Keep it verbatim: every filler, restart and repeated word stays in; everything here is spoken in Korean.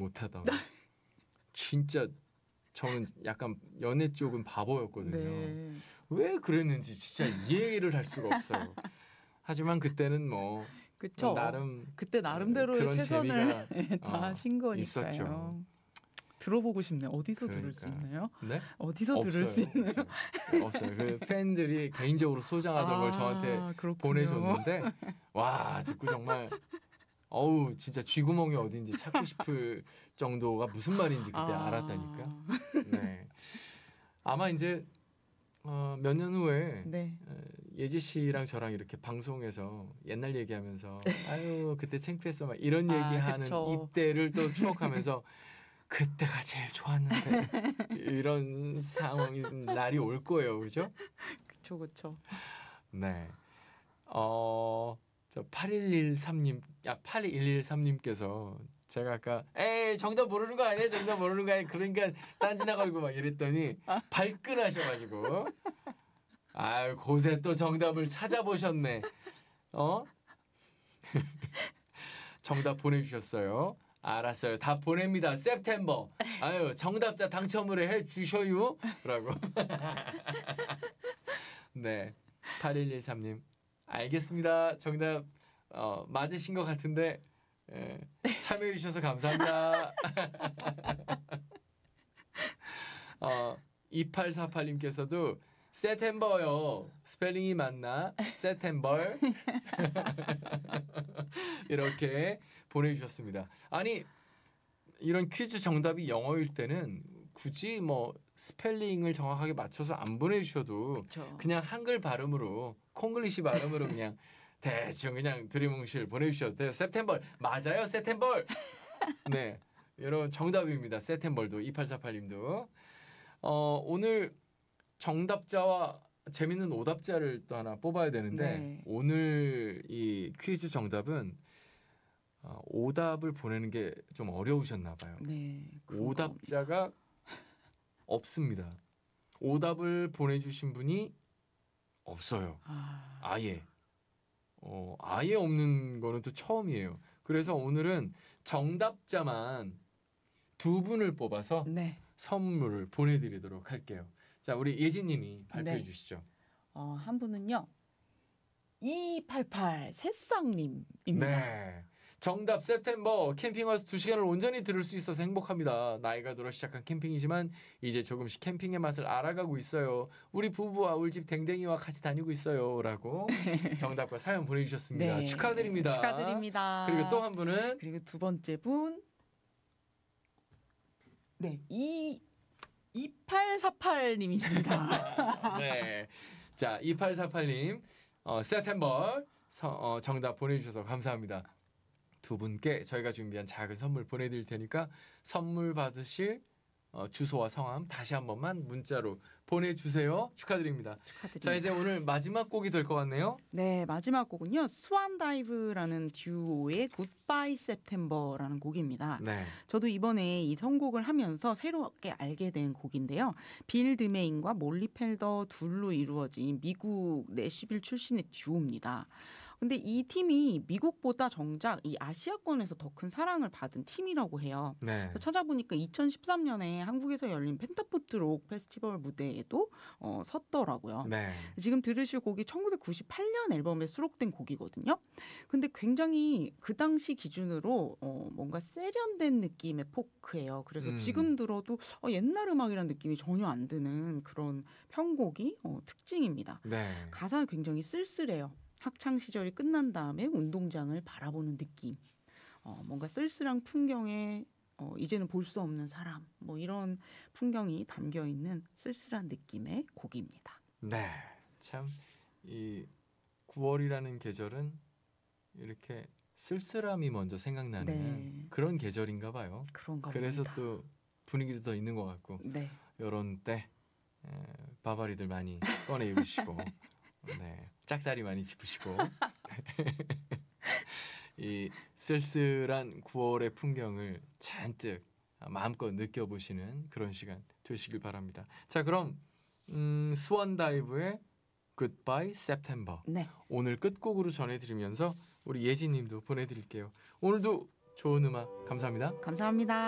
못하다. 진짜 저는 약간 연애 쪽은 바보였거든요. 네. 왜 그랬는지 진짜 이해를 할 수가 없어요. 하지만 그때는 뭐 그쵸. 나름 그때 나름대로의 그런 재미가 재미가 다 어, 하신 거니까요. 있었죠. 들어보고 싶네요. 어디서 그러니까. 들을 수 있나요? 네? 어디서 없어요, 들을 수 있나요? 없어요. 없어요. 그 팬들이 개인적으로 소장하던 아, 걸 저한테 그렇군요. 보내줬는데 와 듣고 정말 어우 진짜 쥐구멍이 어딘지 찾고 싶을 정도가 무슨 말인지 그때 아. 알았다니까. 네. 아마 이제 어, 몇 년 후에 네. 예지 씨랑 저랑 이렇게 방송에서 옛날 얘기하면서 아유 그때 창피했어 막 이런 아, 얘기하는 그쵸. 이때를 또 추억하면서 그때가 제일 좋았는데 이런 상황이 날이 올 거예요, 그죠? 그쵸, 그쵸. 네. 어, 저 팔일일삼 님, 야 팔일일삼 님께서 제가 아까 에이 정답 모르는 거 아니야, 정답 모르는 거 아니야. 그러니까 딴지나 걸고 막 이랬더니 발끈하셔가지고 아 곳에 또 정답을 찾아보셨네. 어? 정답 보내주셨어요. 알았어요. 다 보냅니다. September. 아유 정답자 당첨을 해 주셔요. 라고. 네. 팔일일삼 님. 알겠습니다. 정답 어, 맞으신 것 같은데 예, 참여해 주셔서 감사합니다. 어, 이팔사팔 님께서도 세템버요. 스펠링이 맞나? 세템버. 이렇게 보내주셨습니다. 아니 이런 퀴즈 정답이 영어일 때는 굳이 뭐 스펠링을 정확하게 맞춰서 안 보내주셔도 그쵸. 그냥 한글 발음으로 콩글리시 발음으로 그냥 대충 그냥 두리뭉실 보내주셔도 돼요. 세템벌 맞아요. 세템벌. 네, 여러분 정답입니다. 세템벌도 이팔사팔 님도 어, 오늘 정답자와 재밌는 오답자를 또 하나 뽑아야 되는데 네. 오늘 이 퀴즈 정답은 어, 오답을 보내는 게 좀 어려우셨나 봐요. 네. 그런가 봅니다. 오답자가 없습니다. 오답을 보내주신 분이 없어요. 아, 아예. 어, 아예 없는 거는 또 처음이에요. 그래서 오늘은 정답자만 두 분을 뽑아서 네. 선물을 보내드리도록 할게요. 자, 우리 예진님이 발표해 네. 주시죠. 어, 한 분은요. 이이팔팔 새싹님입니다. 네. 정답 세프템버 캠핑 와서 두 시간을 온전히 들을 수 있어서 행복합니다. 나이가 들어 시작한 캠핑이지만 이제 조금씩 캠핑의 맛을 알아가고 있어요. 우리 부부와 울집 댕댕이와 같이 다니고 있어요. 라고 정답과 사연 보내주셨습니다. 네. 축하드립니다. 축하드립니다. 그리고 또 한 분은 그리고 두 번째 분. 네. 이 이팔사팔 님이십니다. 네. 자, 이팔사팔 님 어, 세프템버 어, 정답 보내주셔서 감사합니다. 두 분께 저희가 준비한 작은 선물 보내드릴 테니까 선물 받으실 어, 주소와 성함 다시 한 번만 문자로 보내주세요. 축하드립니다. 축하드립니다. 자, 이제 오늘 마지막 곡이 될 것 같네요. 네, 마지막 곡은요. 스완다이브라는 듀오의 굿바이 september라는 곡입니다. 네. 저도 이번에 이 선곡을 하면서 새롭게 알게 된 곡인데요. 빌 드메인과 몰리 펠더 둘로 이루어진 미국 내시빌 출신의 듀오입니다. 근데 이 팀이 미국보다 정작 이 아시아권에서 더 큰 사랑을 받은 팀이라고 해요. 네. 그래서 찾아보니까 이천십삼 년에 한국에서 열린 펜타포트 록 페스티벌 무대에도 어, 섰더라고요. 네. 지금 들으실 곡이 천구백구십팔 년 앨범에 수록된 곡이거든요. 근데 굉장히 그 당시 기준으로 어, 뭔가 세련된 느낌의 포크예요. 그래서 음. 지금 들어도 어, 옛날 음악이라는 느낌이 전혀 안 드는 그런 편곡이 어, 특징입니다. 네. 가사가 굉장히 쓸쓸해요. 학창 시절이 끝난 다음에 운동장을 바라보는 느낌. 어, 뭔가 쓸쓸한 풍경에 어, 이제는 볼 수 없는 사람. 뭐 이런 풍경이 담겨 있는 쓸쓸한 느낌의 곡입니다. 네. 참 이 구월이라는 계절은 이렇게 쓸쓸함이 먼저 생각나는 네. 그런 계절인가 봐요. 그런가 그래서 봅니다. 또 분위기도 더 있는 것 같고 네. 이런 때 에, 바바리들 많이 꺼내 입으시고 네, 짝다리 많이 짚으시고 이 쓸쓸한 구월의 풍경을 잔뜩 마음껏 느껴보시는 그런 시간 되시길 바랍니다. 자, 그럼 음, 스완다이브의 Goodbye September 네. 오늘 끝곡으로 전해드리면서 우리 예진님도 보내드릴게요. 오늘도 좋은 음악 감사합니다. 감사합니다.